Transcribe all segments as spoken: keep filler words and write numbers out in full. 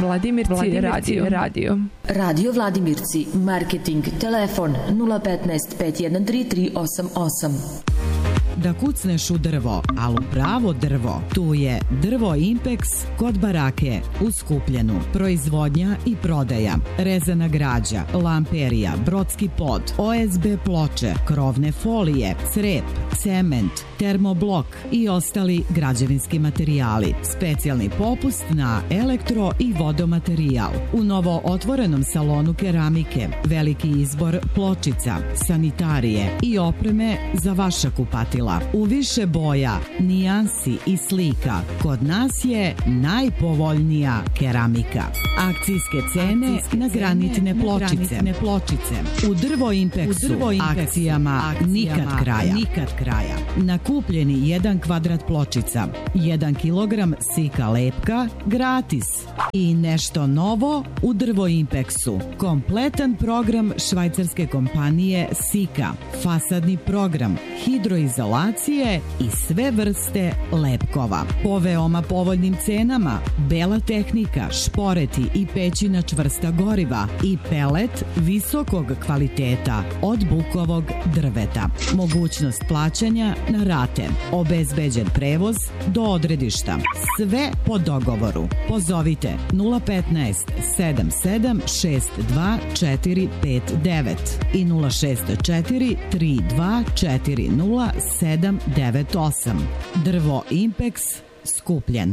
Vladimirci, Vladimirci radio. radio. Radio Vladimirci, marketing, telefon nula petnaest pet jedan tri tri osam osam. Da kucneš u drvo, ali u pravo drvo, tu je Drvo Impex kod Barake u Skupljenu. Proizvodnja i prodaja, rezana građa, lamperija, brodski pod, O S B ploče, krovne folije, crep, cement, termoblok i ostali građevinski materijali. Specijalni popust na elektro i vodomaterijal. U novo otvorenom salonu keramike, veliki izbor pločica, sanitarije i opreme za vaša kupatila. U više boja, nijansi i slika, kod nas je najpovoljnija keramika. Akcijske cene Akcijske na granitne cene, pločice. Na pločice. U Drvo Impexu, U Drvo Impexu akcijama, akcijama nikad kraja. Nikad kraja. Na kupljeni jedan kvadrat pločica, jedan kilogram sika lepka, gratis. I nešto novo u Drvo Impexu. Kompletan program švajcarske kompanije Sika, fasadni program, hidroizolacije i sve vrste lepkova. Po veoma povoljnim cenama, bela tehnika, šporeti i pećina čvrsta goriva i pelet visokog kvaliteta od bukovog drveta. Mogućnost plaćanja na rate. Obezbeđen prevoz do odredišta. Sve po dogovoru. Pozovite nula petnaest sedam sedam šest dva četiri pet devet i nula šest četiri tri dva četiri nula sedam devet osam. Drvo Impex, Skupljen.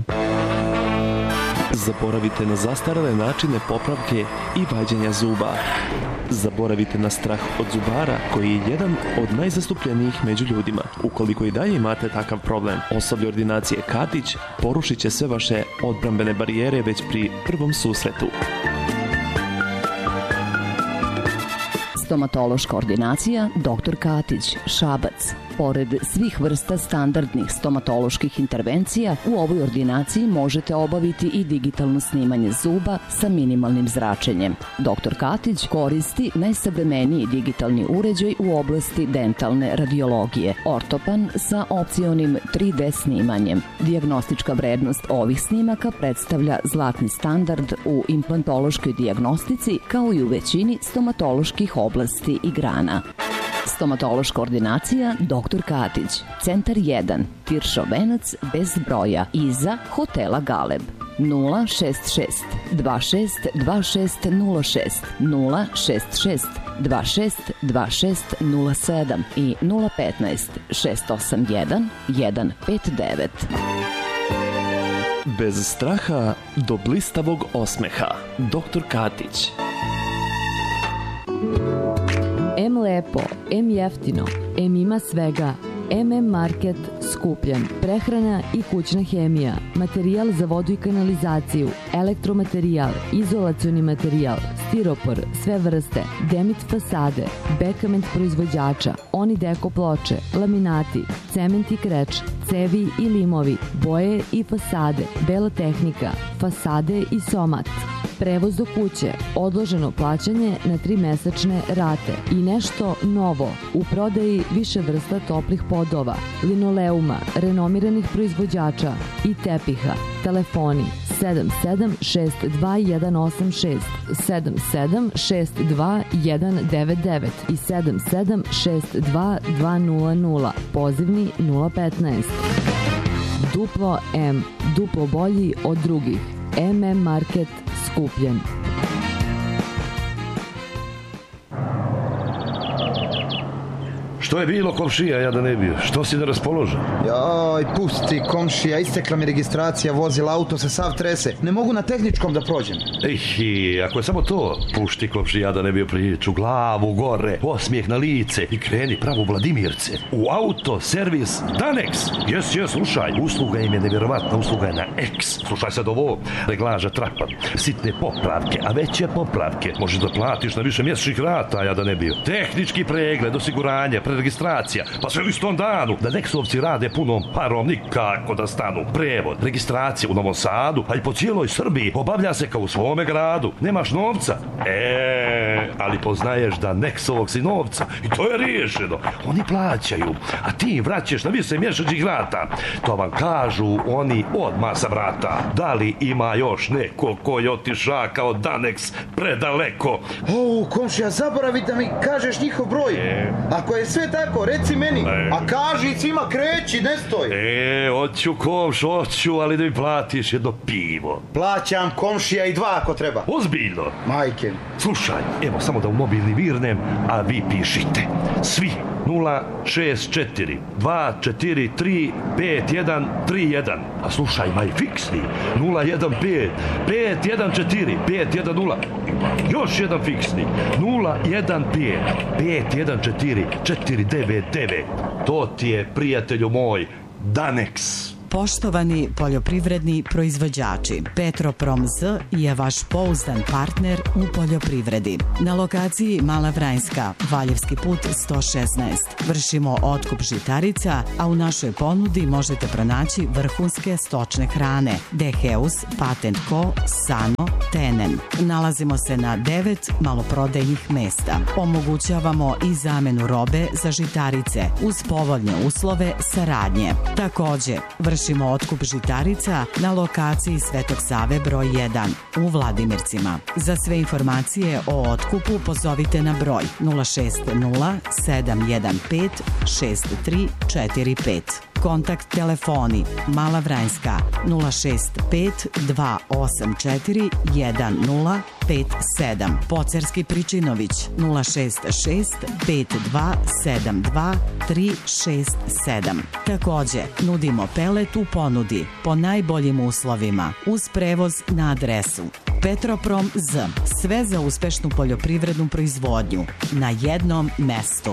Zaboravite na zastarele načine popravke i vađenja zuba. Zaboravite na strah od zubara, koji je jedan od najzastupljenijih među ljudima. Ukoliko i dalje imate takav problem, osoblje ordinacije Katić porušit će sve vaše odbrambene barijere već pri prvom susretu. Stomatološka ordinacija doktor Katić, Šabac. Pored svih vrsta standardnih stomatoloških intervencija, u ovoj ordinaciji možete obaviti i digitalno snimanje zuba sa minimalnim zračenjem. doktor Katić koristi najsavremeniji digitalni uređaj u oblasti dentalne radiologije, ortopan sa opcionim tri D snimanjem. Dijagnostička vrednost ovih snimaka predstavlja zlatni standard u implantološkoj dijagnostici, kao i u većini stomatoloških oblasti i grana. Stomatološka ordinacija doktor Katić, Centar jedan, Tiršov venac bez broja, iza hotela Galeb. nula šest šest dva šest dva šest nula šest, nula šest šest dva šest dva šest nula sedam i nula petnaest šest osam jedan jedan pet devet. Bez straha do blistavog osmeha. doktor Katić. M lepo, M jeftino, M ima svega. M M Market, Skupljen. Prehrana i kućna hemija, materijal za vodu i kanalizaciju, elektromaterijal, izolacioni materijal, stiropor, sve vrste, Demit fasade, Bekament proizvođača, Onideko ploče, laminati, cement i kreč, cevi i limovi, boje i fasade, bela tehnika, fasade i somat. Prevoz do kuće, odloženo plaćanje na tri mesečne rate i nešto novo u prodaji više vrsta toplih podova, linoleuma, renomiranih proizvođača i tepiha. Telefoni sedam sedam šest dva jedan osam šest, sedam sedam šest dva jedan devet devet i sedam sedam šest dva dva nula nula. Pozivni nula petnaest. Duplo M, duplo bolji od drugih. M M Market, Skupljen. Što je bilo, komšija, ja da ne bio? Što si da raspoložen? Joj, pusti, komšija, istekla mi registracija vozila, auto se sav trese. Ne mogu na tehničkom da prođem. Ej, ako je samo to, pušti, komšija, da ne bio priču, glavu gore, osmijeh na lice i kreni pravo u Vladimirce. U auto, servis, Danex. Jes, jes, slušaj, usluga im je nevjerovatna, usluga je na X. Slušaj sad ovo, reglaža trapa, sitne popravke, a veće popravke. Možeš da platiš na više mjesečnih rata, ja da ne bio. Tehnički pregled, osiguranje, registracija, pa sve u istom danu. Da Nexovci rade punom parom, nikako da stanu. Prevod, registracija u Novom Sadu, a i po cijeloj Srbiji obavlja se kao u svome gradu. Nemaš novca? E, ali poznaješ da Nexovog si novca i to je riješeno. Oni plaćaju, a ti vraćaš na više mjesečnih rata. To vam kažu oni odmah sa vrata. Da li ima još neko ko je otiša kao Danex predaleko? O, komšija, zaboravi da mi kažeš njihov broj. E. Ako je sve tako, reci meni. E. A kaži svima, kreći, ne stoj. E, hoću komš, hoću, ali da mi platiš jedno pivo. Plaćam, komšija, i dva ako treba. Ozbiljno. Majke. Slušaj, evo samo da u mobilni virnem, a vi pišite. Svi nula šest četiri dva četiri tri pet jedan tri jedan. A slušaj, maj fiksni nula jedan pet pet jedan četiri pet jedan nula. Još jedan fiksni nula jedan pet pet jedan četiri četiri devet devet. To ti je, prijatelju moj, Danex. Poštovani poljoprivredni proizvođači, Petroprom Z je vaš pouzdan partner u poljoprivredi. Na lokaciji Mala Vranjska, Valjevski put sto šesnaest, vršimo otkup žitarica, a u našoj ponudi možete pronaći vrhunske stočne hrane Deheus, Patent Co, Sano, Tenen. Nalazimo se na devet maloprodajnih mesta. Omogućavamo i zamenu robe za žitarice uz povoljne uslove saradnje. Takođe, vršimo otkup žitarica na lokaciji Svetog Save broj jedan u Vladimircima. Za sve informacije o otkupu pozovite na broj nula šest nula sedam jedan pet šest tri četiri pet. Kontakt telefoni Mala Vranjska nula šest pet dva osam četiri jedan nula pet sedam. Pocerski Pričinović nula šest šest pet dva sedam dva tri šest sedam. Takođe, nudimo pelet u ponudi po najboljim uslovima uz prevoz na adresu Petroprom Z. Sve za uspešnu poljoprivrednu proizvodnju na jednom mestu.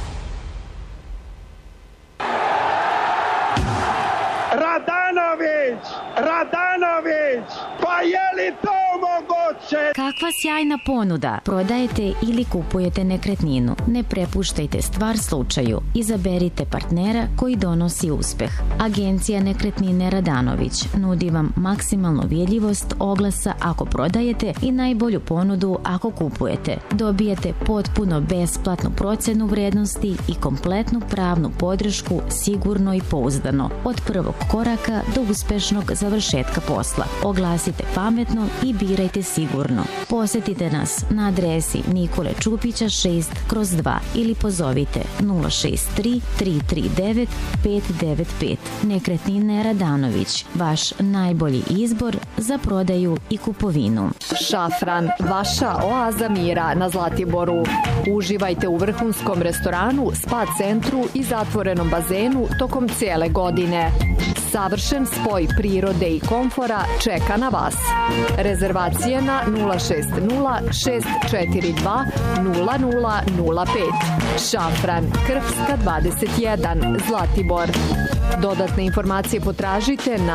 Radanović! Radanović! Pa je li to moguće? Kakva sjajna ponuda! Prodajete ili kupujete nekretninu. Ne prepuštajte stvar slučaju. Izaberite partnera koji donosi uspeh. Agencija Nekretnine Radanović nudi vam maksimalnu vidljivost oglasa ako prodajete i najbolju ponudu ako kupujete. Dobijete potpuno besplatnu procenu vrednosti i kompletnu pravnu podršku sigurno i pouzdano. Od prvog koraka do uspešnog završetka posla. Oglasite pametno i birajte sigurno. Posjetite nas na adresi Nikole Čupića šest kroz dva ili pozovite nula šest tri tri tri devet pet devet pet. Nekretnine Radanović, vaš najbolji izbor za prodaju i kupovinu. Šafran, vaša oaza mira na Zlatiboru. Uživajte u vrhunskom restoranu, spa centru i zatvorenom bazenu tokom cijele godine. Savršen spoj prirode i komfora čeka na vas. Rezervacije na nula šest nula šest četiri dva nula nula nula pet. Šafran, Krpska dvadeset jedan, Zlatibor. Dodatne informacije potražite na